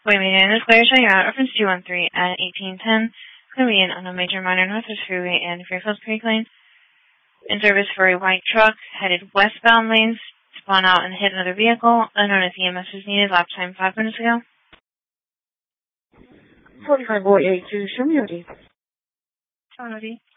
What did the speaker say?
Waymaker, this player showing out reference 213 at 1810, convenient on a major minor Northwest Freeway and Fairfield Creek Lane. In service for a white truck headed westbound lanes, spun out and hit another vehicle. Unknown if EMS was needed. Lap time 5 minutes ago. 45 boy 82, show me OD. Sean OD.